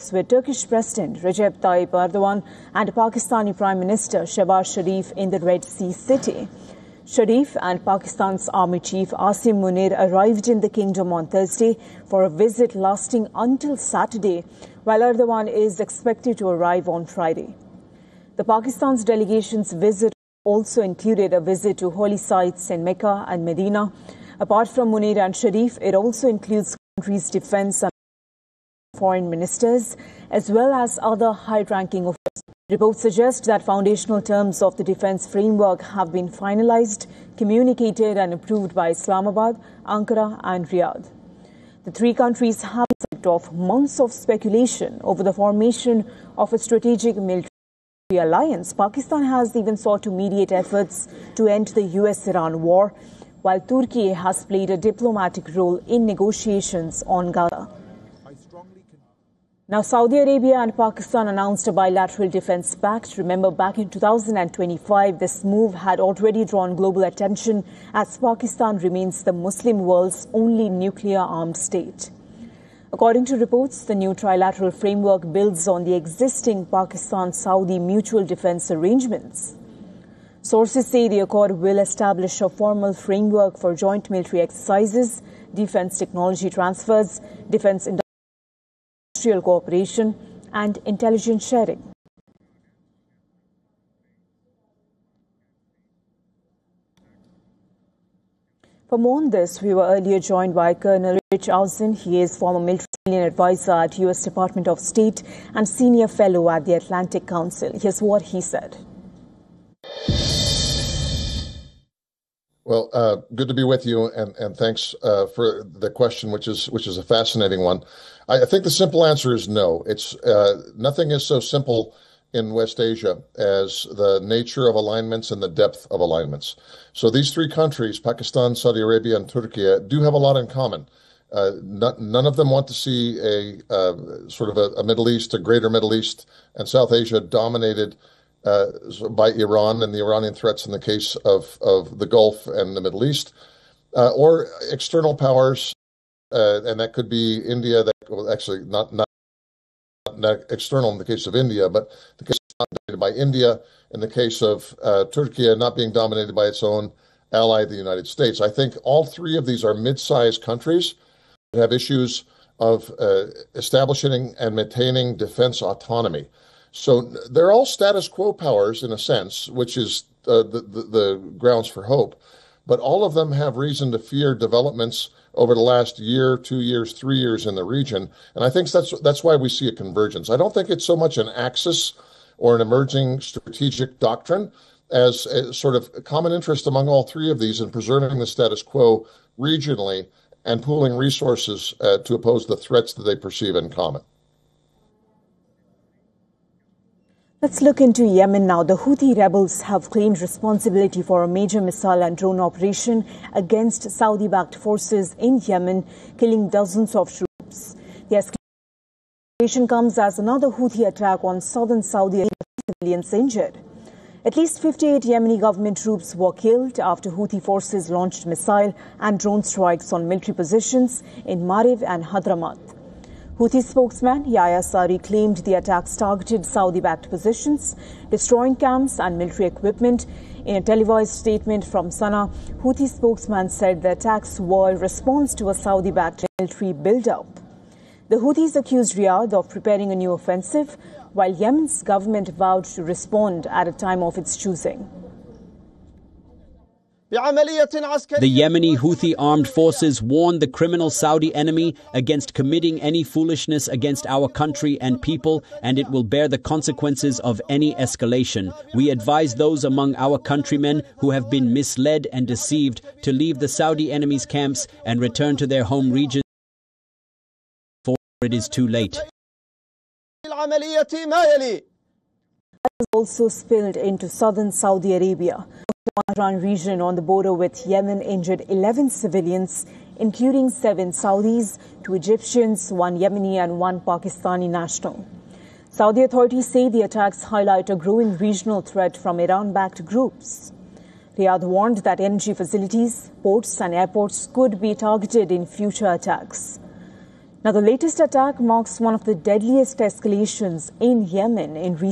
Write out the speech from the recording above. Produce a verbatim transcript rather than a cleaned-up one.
talks with Turkish President Recep Tayyip Erdogan and Pakistani Prime Minister Shehbaz Sharif in the Red Sea city. Sharif and Pakistan's Army Chief Asim Munir arrived in the kingdom on Thursday for a visit lasting until Saturday, while Erdogan is expected to arrive on Friday. The Pakistan's delegation's visit also included a visit to holy sites in Mecca and Medina. Apart from Munir and Sharif, it also includes countries' defense and foreign ministers, as well as other high-ranking officials. Reports suggest that foundational terms of the defense framework have been finalized, communicated and approved by Islamabad, Ankara and Riyadh. The three countries have set off months of speculation over the formation of a strategic military alliance. Pakistan has even sought to mediate efforts to end the U S Iran war, while Turkey has played a diplomatic role in negotiations on Gaza. Now, Saudi Arabia and Pakistan announced a bilateral defense pact. Remember, back in two thousand twenty-five, this move had already drawn global attention as Pakistan remains the Muslim world's only nuclear-armed state. According to reports, the new trilateral framework builds on the existing Pakistan-Saudi mutual defense arrangements. Sources say the accord will establish a formal framework for joint military exercises, defense technology transfers, defense industrial cooperation, and intelligence sharing. For more on this, we were earlier joined by Colonel Rich Austen. He is former military advisor at U S Department of State and senior fellow at the Atlantic Council. Here's what he said. Well, uh, good to be with you, and, and thanks uh, for the question, which is which is a fascinating one. I, I think the simple answer is no. It's uh, nothing is so simple in West Asia as the nature of alignments and the depth of alignments. So these three countries, Pakistan, Saudi Arabia, and Turkey, do have a lot in common. Uh, not, none of them want to see a uh, sort of a, a Middle East, a greater Middle East, and South Asia dominated uh, by Iran and the Iranian threats in the case of, of the Gulf and the Middle East, uh, or external powers, uh, and that could be India. That well, actually not not. Not external in the case of India, but the case not dominated by India, in the case of uh, Turkey not being dominated by its own ally, the United States. I think all three of these are mid-sized countries that have issues of uh, establishing and maintaining defense autonomy. So they're all status quo powers in a sense, which is uh, the, the, the grounds for hope. But all of them have reason to fear developments over the last year, two years, three years in the region. And I think that's that's why we see a convergence. I don't think it's so much an axis or an emerging strategic doctrine as a sort of common interest among all three of these in preserving the status quo regionally and pooling resources uh, to oppose the threats that they perceive in common. Let's look into Yemen now. The Houthi rebels have claimed responsibility for a major missile and drone operation against Saudi-backed forces in Yemen, killing dozens of troops. The escalation comes as another Houthi attack on southern Saudi Arabia, civilians injured. At least fifty-eight Yemeni government troops were killed after Houthi forces launched missile and drone strikes on military positions in Marib and Hadramat. Houthi spokesman Yahya Sari claimed the attacks targeted Saudi-backed positions, destroying camps and military equipment. In a televised statement from Sana'a, Houthi spokesman said the attacks were a response to a Saudi-backed military build-up. The Houthis accused Riyadh of preparing a new offensive, while Yemen's government vowed to respond at a time of its choosing. The Yemeni Houthi armed forces warned the criminal Saudi enemy against committing any foolishness against our country and people, and it will bear the consequences of any escalation. We advise those among our countrymen who have been misled and deceived to leave the Saudi enemy's camps and return to their home regions before it is too late. Also spilled into southern Saudi Arabia. The Tehran region on the border with Yemen injured eleven civilians, including seven Saudis, two Egyptians, one Yemeni and one Pakistani national. Saudi authorities say the attacks highlight a growing regional threat from Iran-backed groups. Riyadh warned that energy facilities, ports and airports could be targeted in future attacks. Now, the latest attack marks one of the deadliest escalations in Yemen in recent